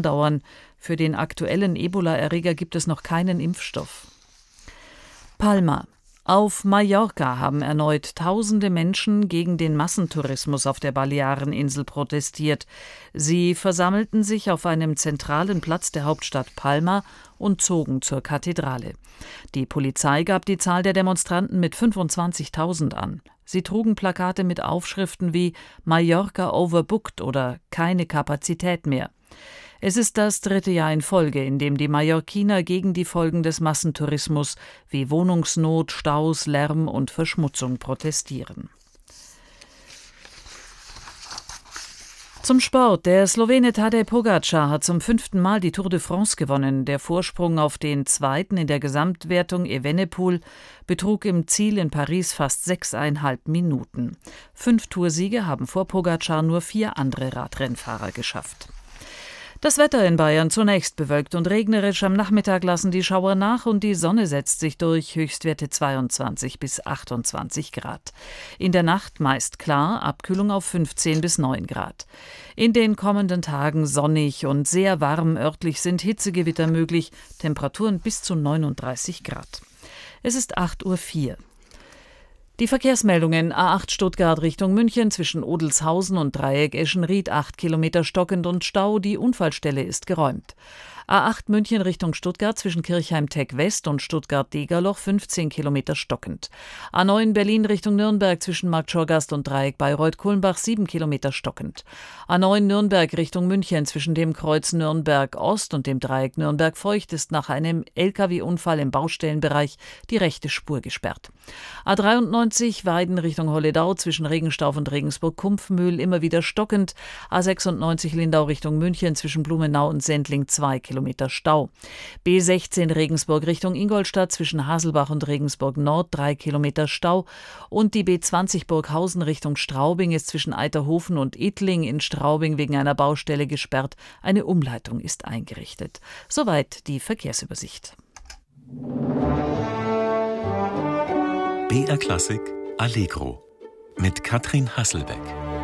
andauern. Für den aktuellen Ebola-Erreger gibt es noch keinen Impfstoff. Palma. Auf Mallorca haben erneut tausende Menschen gegen den Massentourismus auf der Baleareninsel protestiert. Sie versammelten sich auf einem zentralen Platz der Hauptstadt Palma und zogen zur Kathedrale. Die Polizei gab die Zahl der Demonstranten mit 25.000 an. Sie trugen Plakate mit Aufschriften wie Mallorca overbooked oder keine Kapazität mehr. Es ist das 3. Jahr in Folge, in dem die Mallorquiner gegen die Folgen des Massentourismus wie Wohnungsnot, Staus, Lärm und Verschmutzung protestieren. Zum Sport. Der Slowene Tadej Pogačar hat zum 5. Mal die Tour de France gewonnen. Der Vorsprung auf den Zweiten in der Gesamtwertung Evenepoel betrug im Ziel in Paris fast 6,5 Minuten. 5 Toursiege haben vor Pogačar nur 4 andere Radrennfahrer geschafft. Das Wetter in Bayern zunächst bewölkt und regnerisch. Am Nachmittag lassen die Schauer nach und die Sonne setzt sich durch. Höchstwerte 22 bis 28 Grad. In der Nacht meist klar, Abkühlung auf 15 bis 9 Grad. In den kommenden Tagen sonnig und sehr warm. Örtlich sind Hitzegewitter möglich. Temperaturen bis zu 39 Grad. Es ist 8:04 Uhr. Die Verkehrsmeldungen: A8 Stuttgart Richtung München zwischen Odelshausen und Dreieck Eschenried 8 Kilometer stockend und Stau. Die Unfallstelle ist geräumt. A8 München Richtung Stuttgart zwischen Kirchheim-Teck West und Stuttgart-Degerloch 15 Kilometer stockend. A9 Berlin Richtung Nürnberg zwischen Marktschorgast und Dreieck Bayreuth-Kulmbach 7 Kilometer stockend. A9 Nürnberg Richtung München zwischen dem Kreuz Nürnberg Ost und dem Dreieck Nürnberg-Feucht ist nach einem Lkw-Unfall im Baustellenbereich die rechte Spur gesperrt. A93 Weiden Richtung Holledau zwischen Regenstauf und Regensburg-Kumpfmühl immer wieder stockend. A96 Lindau Richtung München zwischen Blumenau und Sendling 2 Kilometer Stau. B16 Regensburg Richtung Ingolstadt zwischen Haselbach und Regensburg Nord 3 Kilometer Stau. Und die B20 Burghausen Richtung Straubing ist zwischen Eiterhofen und Idling in Straubing wegen einer Baustelle gesperrt. Eine Umleitung ist eingerichtet. Soweit die Verkehrsübersicht. BR Klassik Allegro mit Katrin Hasselbeck.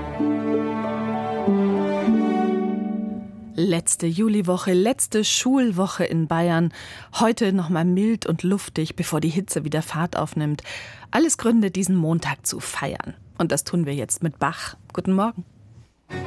Letzte Juliwoche, letzte Schulwoche in Bayern. Heute nochmal mild und luftig, bevor die Hitze wieder Fahrt aufnimmt. Alles Gründe, diesen Montag zu feiern. Und das tun wir jetzt mit Bach. Guten Morgen.